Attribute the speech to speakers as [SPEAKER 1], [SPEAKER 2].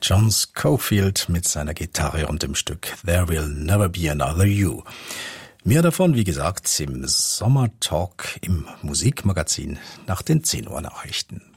[SPEAKER 1] John Scofield mit seiner Gitarre und dem Stück There Will Never Be Another You. Mehr davon, wie gesagt, im Sommertalk im Musikmagazin nach den 10 Uhr Nachrichten.